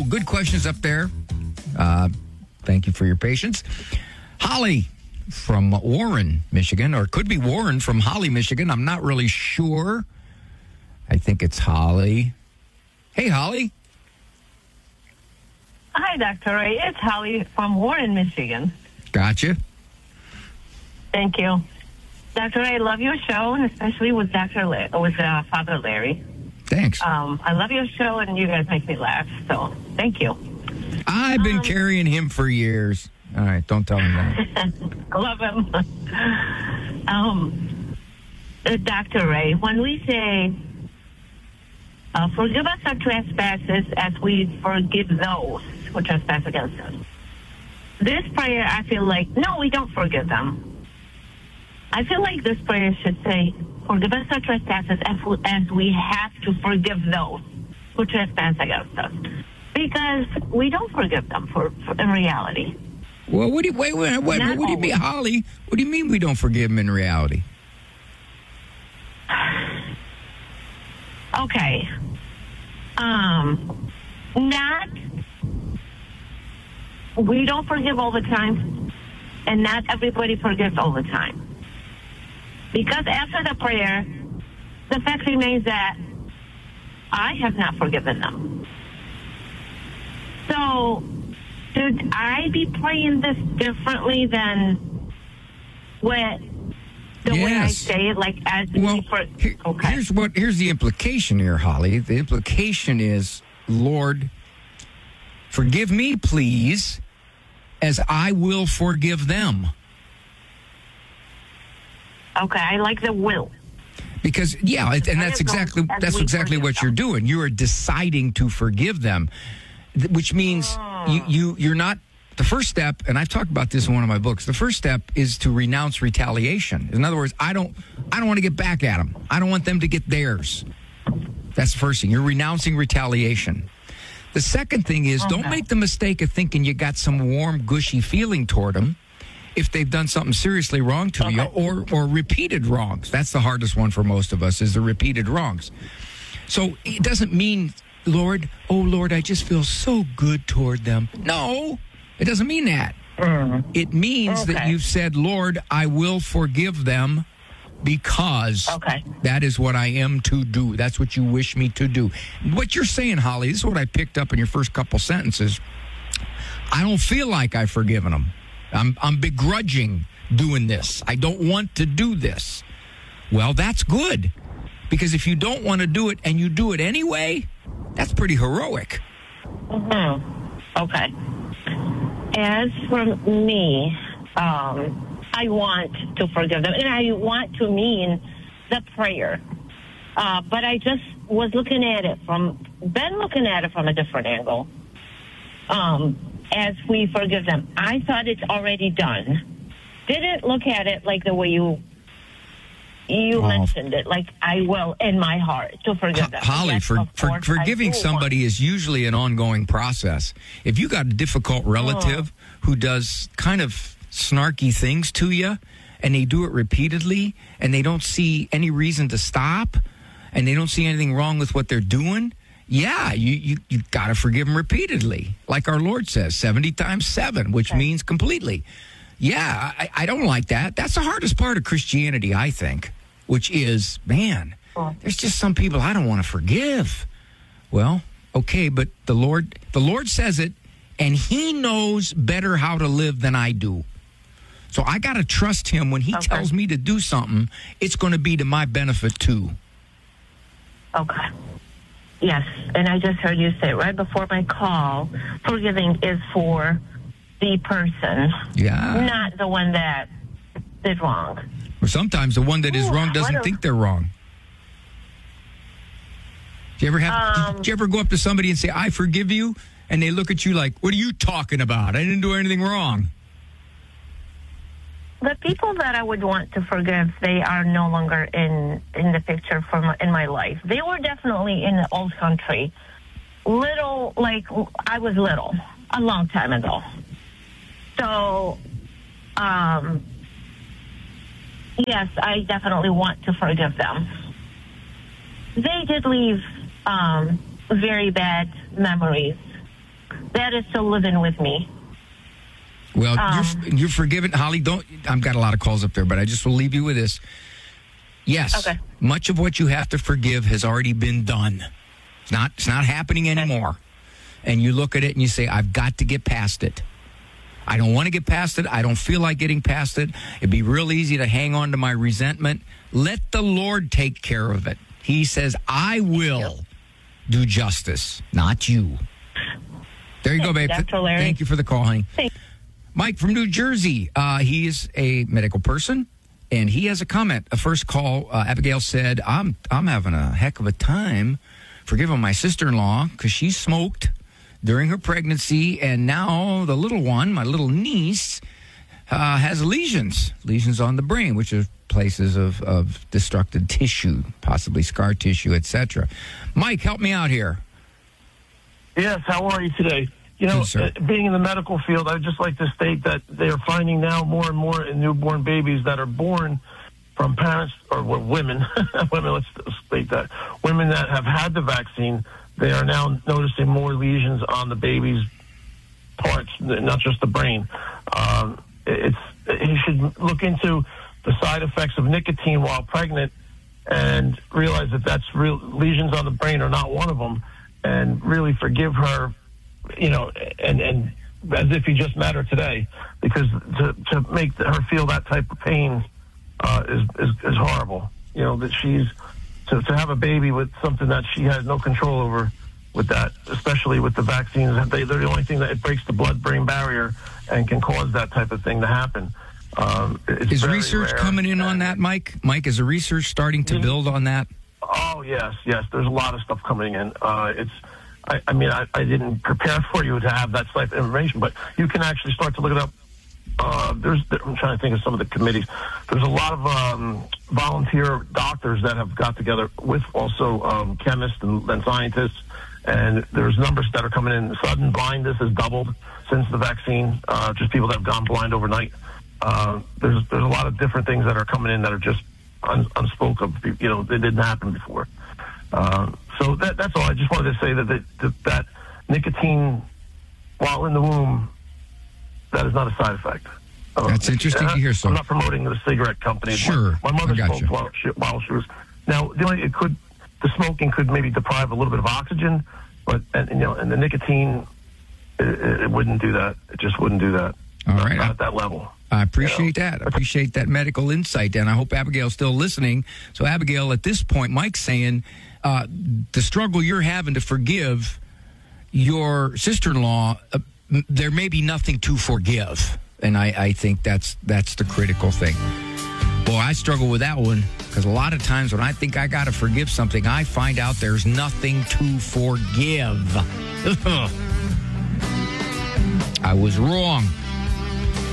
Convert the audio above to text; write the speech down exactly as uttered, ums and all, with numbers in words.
good questions up there. Uh, thank you for your patience. Holly from Warren, Michigan, or it could be Warren from Holly, Michigan. I'm not really sure. I think it's Holly. Hey, Holly. Hi, Doctor Ray. It's Holly from Warren, Michigan. Gotcha. Thank you. Doctor Ray, I love your show, and especially with Doctor La- with uh, Father Larry. Thanks. Um, I love your show, and you guys make me laugh, so thank you. I've been um, carrying him for years. All right, don't tell him that. I love him. um, uh, Doctor Ray, when we say, uh, forgive us our trespasses as we forgive those who trespass against us. This prayer, I feel like, no, we don't forgive them. I feel like this prayer should say, forgive us our trespasses as we, as we have to forgive those who trespass against us. Because we don't forgive them for, for in reality. Well, what do you, wait, wait, wait, Not what do you mean, Holly? What do you mean we don't forgive them in reality? Okay. Um, not, we don't forgive all the time, and not everybody forgives all the time. Because after the prayer, the fact remains that I have not forgiven them. So, should I be praying this differently than what the yes. way I say it? Like as well, for, here, okay. here's what here's the implication here, Holly. The implication is, Lord, forgive me, please, as I will forgive them. Okay, I like the will. Because yeah, and that's exactly that's exactly what you're doing. You are deciding to forgive them, which means oh. you, you you're not. The first step, and I've talked about this in one of my books. The first step is to renounce retaliation. In other words, I don't I don't want to get back at them. I don't want them to get theirs. That's the first thing. You're renouncing retaliation. The second thing is, okay. don't make the mistake of thinking you got some warm, gushy feeling toward them if they've done something seriously wrong to okay. you, or or repeated wrongs. That's the hardest one for most of us, is the repeated wrongs. So it doesn't mean, Lord, oh, Lord, I just feel so good toward them. No, it doesn't mean that. Mm. It means okay. that you've said, Lord, I will forgive them because okay. that is what I am to do. That's what you wish me to do. What you're saying, Holly, this is what I picked up in your first couple sentences. I don't feel like I've forgiven them. I'm, I'm begrudging doing this. I don't want to do this. Well, that's good. Because if you don't want to do it and you do it anyway, that's pretty heroic. Mm-hmm. Okay. As for me, um, I want to forgive them. And I want to mean the prayer. Uh, but I just was looking at it from, been looking at it from a different angle. Um... As we forgive them. I thought it's already done. Didn't look at it like the way you you well, mentioned it, like I will in my heart to forgive them. Holly, yes, for, for forgiving somebody want. is usually an ongoing process. If you got a difficult relative oh. who does kind of snarky things to you, and they do it repeatedly, and they don't see any reason to stop, and they don't see anything wrong with what they're doing, yeah, you, you, you got to forgive them repeatedly. Like our Lord says, seventy times seven, which okay. means completely. Yeah, I, I don't like that. That's the hardest part of Christianity, I think, which is, man, oh. there's just some people I don't want to forgive. Well, okay, but the Lord, the Lord says it, and he knows better how to live than I do. So I got to trust him when he okay. tells me to do something, it's going to be to my benefit too. Okay. Yes, and I just heard you say right before my call, forgiving is for the person, yeah, not the one that did wrong. Or sometimes the one that is Ooh, wrong doesn't a, think they're wrong. Do you ever have? Um, did you ever go up to somebody and say, "I forgive you," and they look at you like, "What are you talking about? I didn't do anything wrong." The people that I would want to forgive, they are no longer in, in the picture for my, in my life. They were definitely in the old country. Little, like, I was little, a long time ago. So, um, yes, I definitely want to forgive them. They did leave um, very bad memories that is still living with me. Well, Um, you're, you're forgiven, Holly. Don't. I've got a lot of calls up there, but I just will leave you with this. Yes, Okay. much of what you have to forgive has already been done. It's not. It's not happening anymore. And you look at it and you say, "I've got to get past it. I don't want to get past it. I don't feel like getting past it. It'd be real easy to hang on to my resentment. Let the Lord take care of it. He says, I will do justice, not you." There you go, babe. Doctor Larry. Thank you for the call, honey. Thanks. Mike from New Jersey. Uh, he is a medical person, and he has a comment. A first call, uh, Abigail said, I'm, I'm having a heck of a time forgiving my sister-in-law because she smoked during her pregnancy, and now the little one, my little niece, uh, has lesions, lesions on the brain, which are places of, of destructed tissue, possibly scar tissue, et cetera. Mike, help me out here. Yes, how are you today? You know, Good, sir. uh, being in the medical field, I'd just like to state that they're finding now more and more in newborn babies that are born from parents, or well, women, women, let's state that, women that have had the vaccine, they are now noticing more lesions on the baby's parts, not just the brain. Um, it's he should look into the side effects of nicotine while pregnant and realize that that's real. Lesions on the brain are not one of them, and really forgive her, you know, and and as if he just met her today, because to to make her feel that type of pain uh, is, is is horrible. You know, that she's to to have a baby with something that she has no control over. With that, especially with the vaccines, they, they're the only thing that it breaks the blood-brain barrier and can cause that type of thing to happen. Um, it's Is very research rare. coming in on that, Mike? Mike, is the research starting to build on that? Oh yes, yes. There's a lot of stuff coming in. Uh, it's, I, I mean, I, I didn't prepare for you to have that type of information, but you can actually start to look it up. Uh, there's, I'm trying to think of some of the committees. There's a lot of um, volunteer doctors that have got together with also um, chemists and, and scientists. And there's numbers that are coming in. Sudden blindness has doubled since the vaccine, uh, just people that have gone blind overnight. Uh, there's there's a lot of different things that are coming in that are just un, unspoken. You know, they didn't happen before. Uh, so that, that's all. I just wanted to say that, that that nicotine, while in the womb, that is not a side effect. Uh, That's interesting to hear, so. I'm not promoting the cigarette company. Sure, My, my mother I got smoked you. while she, while she was. Now, the only it could. The smoking could maybe deprive a little bit of oxygen, but and, you know, and the nicotine, it, it wouldn't do that. It just wouldn't do that. All not, right. not at that level. I appreciate You know? that. I appreciate that medical insight, and I hope Abigail's still listening. So, Abigail, at this point, Mike's saying uh, the struggle you're having to forgive your sister-in-law, uh, there may be nothing to forgive, and I, I think that's that's the critical thing. Boy, I struggle with that one because a lot of times when I think I got to forgive something, I find out there's nothing to forgive. I was wrong.